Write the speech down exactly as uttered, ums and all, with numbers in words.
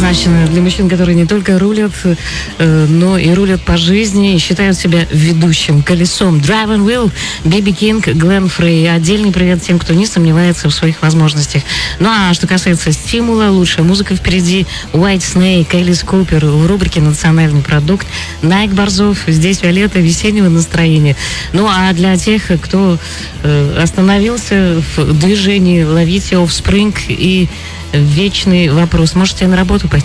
предназначена для мужчин, которые не только рулят, но и рулят по жизни и считают себя ведущим колесом. Drive and Wheel, Биби Кинг, Глен Фрей. Отдельный привет тем, кто не сомневается в своих возможностях. Ну а что касается стимула, лучшая музыка впереди. White Snake, Элис Купер в рубрике «Национальный продукт». Найк Борзов, здесь Виолетта, весеннего настроения. Ну а для тех, кто э, остановился в движении, ловите Offspring и вечный вопрос. Можете на работу пойти?